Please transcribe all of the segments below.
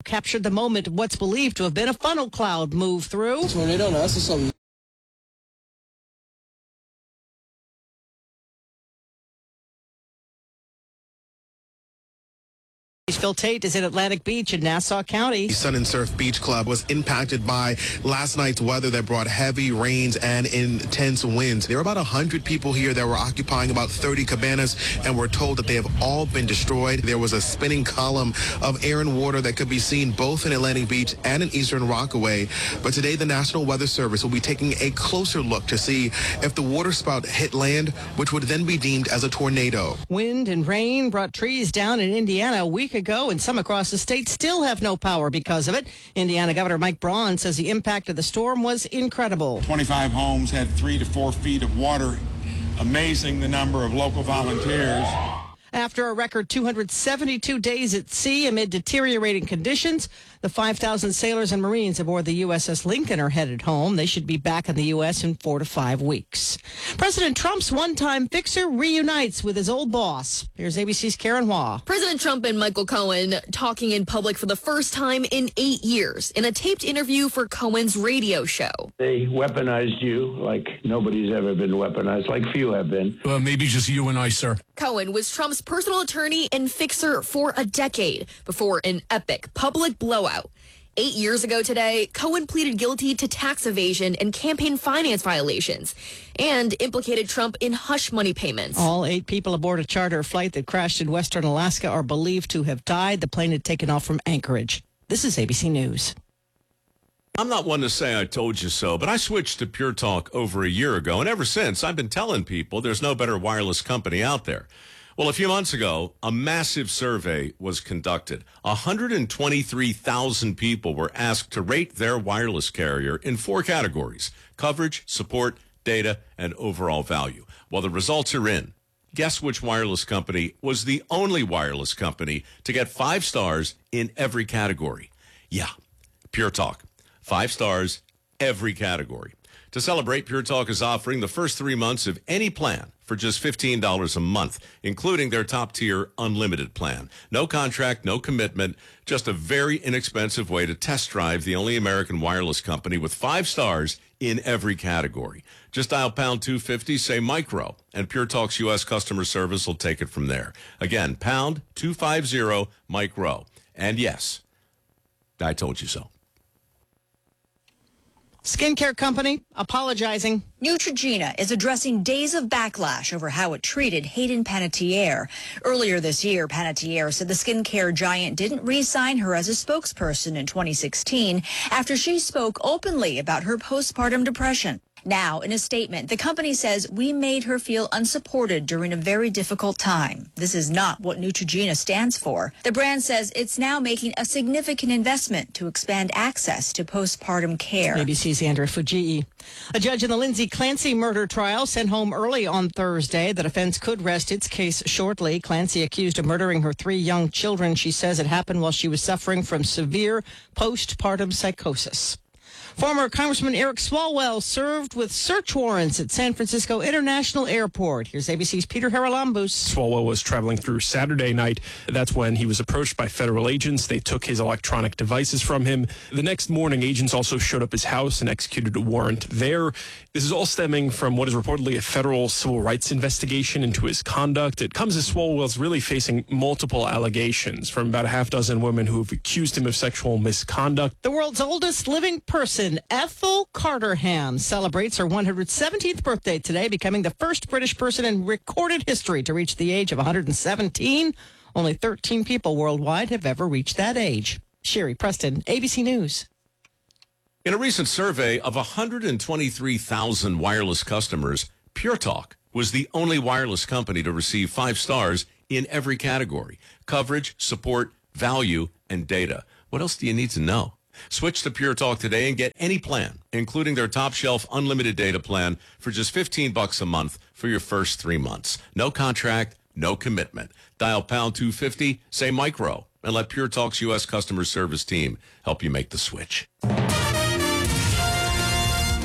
captured the moment of what's believed to have been a funnel cloud move through. Tornado, no, that's something. Phil Tate is in Atlantic Beach in Nassau County. The Sun and Surf Beach Club was impacted by last night's weather that brought heavy rains and intense winds. There were about 100 people here that were occupying about 30 cabanas, and we're told that they have all been destroyed. There was a spinning column of air and water that could be seen both in Atlantic Beach and in Eastern Rockaway. But today, the National Weather Service will be taking a closer look to see if the waterspout hit land, which would then be deemed as a tornado. Wind and rain brought trees down in Indiana a week ago, and some across the state still have no power because of it. Indiana Governor Mike Braun says the impact of the storm was incredible. 25 homes had 3 to 4 feet of water. Amazing the number of local volunteers. After a record 272 days at sea amid deteriorating conditions, the 5,000 sailors and Marines aboard the USS Lincoln are headed home. They should be back in the U.S. in 4 to 5 weeks. President Trump's one-time fixer reunites with his old boss. Here's ABC's Karen Hua. President Trump and Michael Cohen talking in public for the first time in 8 years in a taped interview for Cohen's radio show. They weaponized you like nobody's ever been weaponized, like few have been. Maybe just you and I, sir. Cohen was Trump's personal attorney and fixer for a decade before an epic public blowout. 8 years ago today, Cohen pleaded guilty to tax evasion and campaign finance violations and implicated Trump in hush money payments. All 8 people aboard a charter flight that crashed in western Alaska are believed to have died. The plane had taken off from Anchorage. This is ABC News. I'm not one to say I told you so, but I switched to Pure Talk over a year ago, and ever since, I've been telling people there's no better wireless company out there. Well, a few months ago, a massive survey was conducted. 123,000 people were asked to rate their wireless carrier in 4 categories: coverage, support, data, and overall value. Well, the results are in. Guess which wireless company was the only wireless company to get 5 stars in every category? Yeah, Pure Talk. 5 stars, every category. To celebrate, Pure Talk is offering the first 3 months of any plan for just $15 a month, including their top-tier unlimited plan. No contract, no commitment, just a very inexpensive way to test drive the only American wireless company with 5 stars in every category. Just dial pound 250, say micro, and Pure Talk's U.S. customer service will take it from there. Again, pound 250 micro. And yes, I told you so. Skincare company apologizing. Neutrogena is addressing days of backlash over how it treated Hayden Panettiere. Earlier this year, Panettiere said the skincare giant didn't re-sign her as a spokesperson in 2016 after she spoke openly about her postpartum depression. Now, in a statement, the company says we made her feel unsupported during a very difficult time. This is not what Neutrogena stands for. The brand says it's now making a significant investment to expand access to postpartum care. ABC's Andrea Fujii. A judge in the Lindsay Clancy murder trial sent home early on Thursday. The defense could rest its case shortly. Clancy, accused of murdering her 3 young children, she says it happened while she was suffering from severe postpartum psychosis. Former Congressman Eric Swalwell served with search warrants at San Francisco International Airport. Here's ABC's Peter Haralambous. Swalwell was traveling through Saturday night. That's when he was approached by federal agents. They took his electronic devices from him. The next morning, agents also showed up at his house and executed a warrant there. This is all stemming from what is reportedly a federal civil rights investigation into his conduct. It comes as Swalwell's really facing multiple allegations from about a half dozen women who have accused him of sexual misconduct. The world's oldest living person, Ethel Carterham, celebrates her 117th birthday today, becoming the first British person in recorded history to reach the age of 117. Only 13 people worldwide have ever reached that age. Sherry Preston, ABC News. In a recent survey of 123,000 wireless customers, Pure Talk was the only wireless company to receive 5 stars in every category: coverage, support, value, and data. What else do you need to know? Switch to Pure Talk today and get any plan, including their top shelf unlimited data plan for just $15 a month for your first 3 months. No contract, no commitment. Dial pound 250, say micro, and let Pure Talk's U.S. customer service team help you make the switch.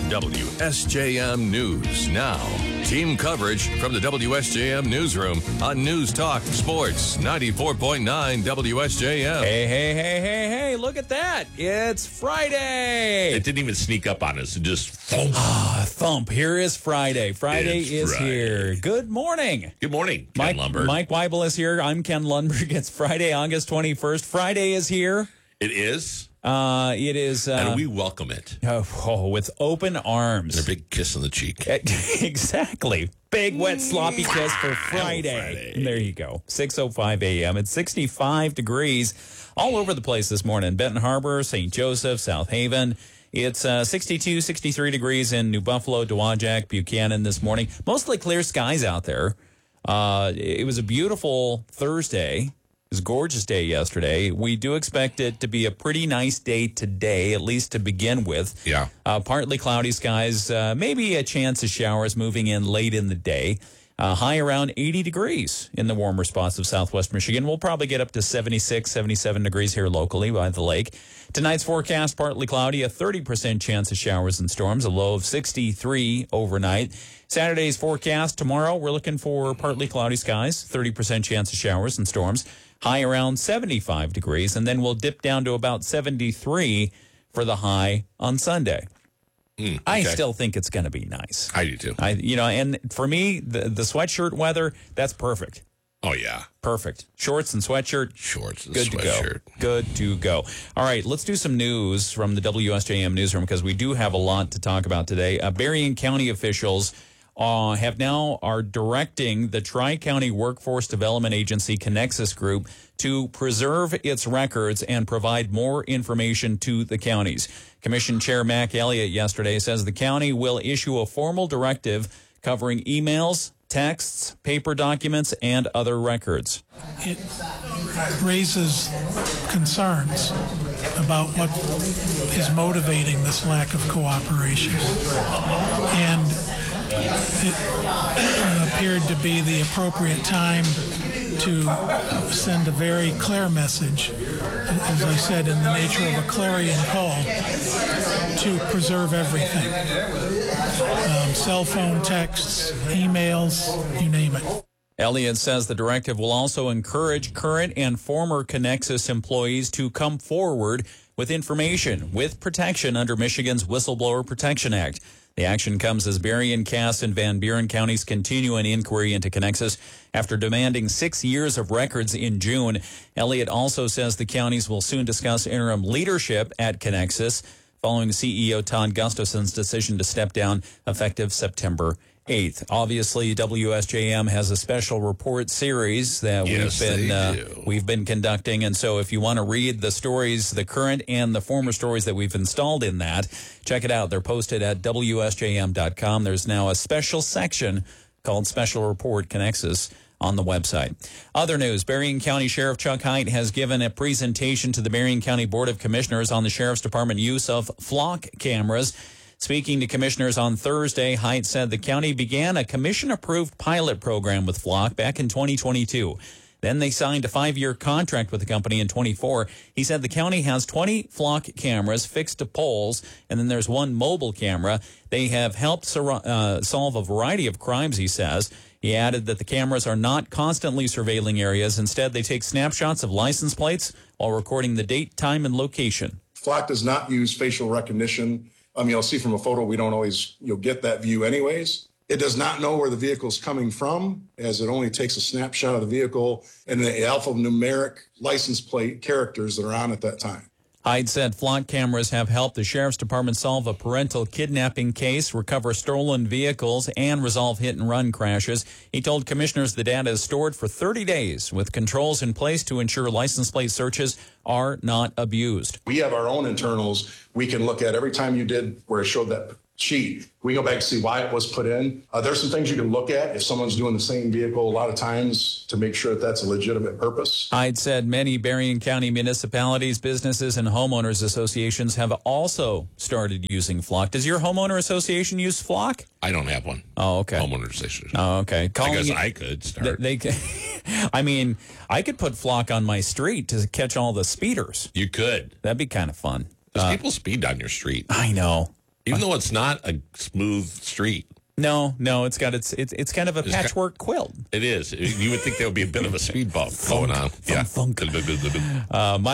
WSJM News Now. Team coverage from the WSJM Newsroom on News Talk Sports 94.9 WSJM. Hey, look at that. It's Friday. It didn't even sneak up on us. It just thump. Thump. Here is Friday. Friday is here. Good morning. Good morning, Ken Lundberg. Mike Weibel is here. I'm Ken Lundberg. It's Friday, August 21st. Friday is here. It is. It is. And we welcome it. With open arms. And a big kiss on the cheek. Exactly. Big, wet, sloppy kiss for Friday. There you go. 6:05 a.m. It's 65 degrees all over the place this morning. Benton Harbor, St. Joseph, South Haven. It's 62, 63 degrees in New Buffalo, Dowagiac, Buchanan this morning. Mostly clear skies out there. It was a beautiful Thursday. It was a gorgeous day yesterday. We do expect it to be a pretty nice day today, at least to begin with. Yeah. Partly cloudy skies, maybe a chance of showers moving in late in the day. High around 80 degrees in the warmer spots of southwest Michigan. We'll probably get up to 76, 77 degrees here locally by the lake. Tonight's forecast, partly cloudy, a 30% chance of showers and storms, a low of 63 overnight. Saturday's forecast, tomorrow we're looking for partly cloudy skies, 30% chance of showers and storms. High around 75 degrees, and then we'll dip down to about 73 for the high on Sunday. Okay. I still think it's going to be nice. I do too. And for me, the sweatshirt weather, that's perfect. Oh, yeah. Perfect. Shorts and sweatshirt. Shorts and good sweatshirt. Good to go. All right, let's do some news from the WSJM newsroom because we do have a lot to talk about today. Berrien County officials are directing the Tri-County Workforce Development Agency Connexus Group to preserve its records and provide more information to the counties. Commission Chair Mac Elliott yesterday says the county will issue a formal directive covering emails, texts, paper documents, and other records. It raises concerns about what is motivating this lack of cooperation. And it appeared to be the appropriate time to send a very clear message, as I said, in the nature of a clarion call, to preserve everything. Cell phone texts, emails, you name it. Elliott says the directive will also encourage current and former Connexus employees to come forward with information with protection under Michigan's Whistleblower Protection Act. The action comes as Berrien, Cass, and Van Buren counties continue an inquiry into Connexus after demanding 6 years of records in June. Elliott also says the counties will soon discuss interim leadership at Connexus following CEO Todd Gustafson's decision to step down effective September 8th. Obviously, WSJM has a special report series that we've been conducting. And so if you want to read the stories, the current and the former stories that we've installed in that, check it out. They're posted at WSJM.com. There's now a special section called Special Report Connexus on the website. Other news, Berrien County Sheriff Chuck Hite has given a presentation to the Berrien County Board of Commissioners on the Sheriff's Department use of flock cameras. Speaking to commissioners on Thursday, Hite said the county began a commission-approved pilot program with Flock back in 2022. Then they signed a 5-year contract with the company in 24. He said the county has 20 Flock cameras fixed to poles, and then there's one mobile camera. They have helped solve a variety of crimes, he says. He added that the cameras are not constantly surveilling areas. Instead, they take snapshots of license plates while recording the date, time, and location. Flock does not use facial recognition. You'll see from a photo, we don't always get that view anyways. It does not know where the vehicle is coming from, as it only takes a snapshot of the vehicle and the alphanumeric license plate characters that are on at that time. Hyde said Flock cameras have helped the Sheriff's Department solve a parental kidnapping case, recover stolen vehicles, and resolve hit-and-run crashes. He told commissioners the data is stored for 30 days with controls in place to ensure license plate searches are not abused. We have our own internals. We can look at every time you did where it showed that sheet. We go back and see why it was put in. There's some things you can look at if someone's doing the same vehicle a lot of times to make sure that that's a legitimate purpose. Hyde said many Berrien County municipalities, businesses, and homeowners associations have also started using Flock. Does your homeowner association use Flock? I don't have one. Oh, okay. Homeowner association. Oh, okay. I guess I could start. I mean, I could put Flock on my street to catch all the speeders. You could. That'd be kind of fun. Because people speed down your street. I know. Even though it's not a smooth street. No, it's got it's kind of a patchwork quilt. It is. You would think there would be a bit of a speed bump going on. Funk. Yeah.